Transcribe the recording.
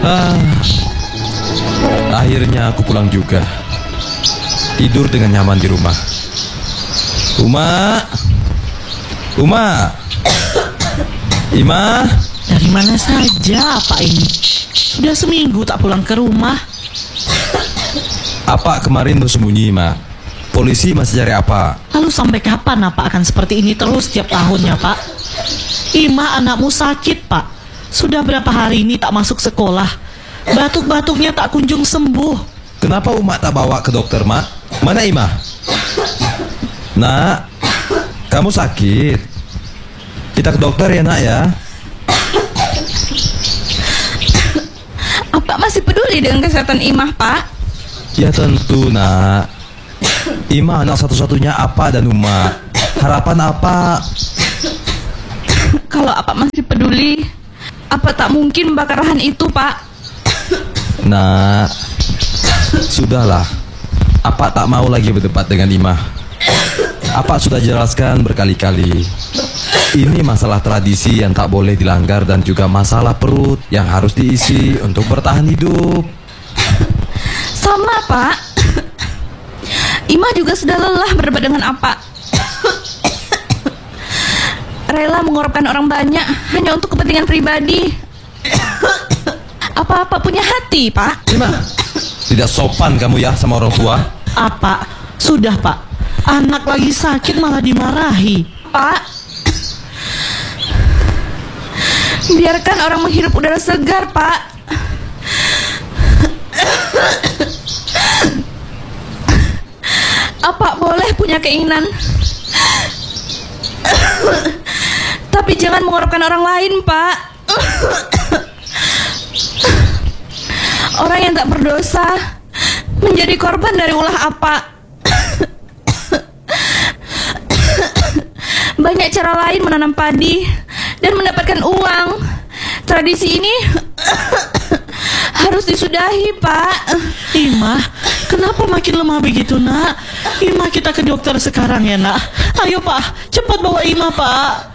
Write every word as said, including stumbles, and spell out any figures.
Ah, akhirnya aku pulang juga. Tidur dengan nyaman di rumah. Uma, Uma, Ima. Dari mana saja Pak ini? Sudah seminggu tak pulang ke rumah. Apa kemarin bersembunyi, Ma? Polisi masih cari apa? Lalu sampai kapan apa akan seperti ini terus setiap tahunnya, Pak? Ima anakmu sakit, Pak. Sudah berapa hari ini tak masuk sekolah. Batuk-batuknya tak kunjung sembuh. Kenapa Uma tak bawa ke dokter, Mak? Mana Ima? Nak, kamu sakit. Kita ke dokter ya, Nak ya. Apa masih peduli dengan kesehatan Imah, Pak? Ya tentu, Nak. Ima anak satu-satunya apa dan Uma. Harapan apa? Kalau apa masih peduli, apa tak mungkin membakar lahan itu, Pak? Nak, sudahlah. Apa tak mau lagi berdebat dengan Ima? Apa sudah jelaskan berkali-kali. Ini masalah tradisi yang tak boleh dilanggar dan juga masalah perut yang harus diisi untuk bertahan hidup. Sama, Pak. Imah juga sudah lelah berdebat dengan apa. Rela mengorbankan orang banyak hanya untuk kepentingan pribadi. Apa-apa punya hati, Pak. Ima, tidak sopan kamu ya sama orang tua. Apa? Sudah, Pak. Anak lagi sakit malah dimarahi. Pak, biarkan orang menghirup udara segar, Pak. Apa boleh punya keinginan, tapi jangan mengorbankan orang lain, Pak. Orang yang tak berdosa menjadi korban dari ulah apa. Banyak cara lain menanam padi dan mendapatkan uang. Tradisi ini harus disudahi, Pak. Ima, kenapa makin lemah begitu, Nak? Ima, kita ke dokter sekarang ya, Nak. Ayo, Pak, cepat bawa Ima, Pak.